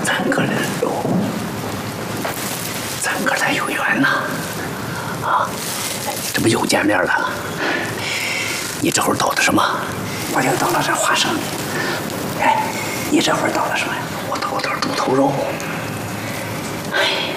咱哥俩有，咱哥俩有缘呐！啊，这不又见面了？你这会儿捣的什么？我就捣了这花生。哎，你这会儿捣的什么呀？我捣点猪头肉。哎。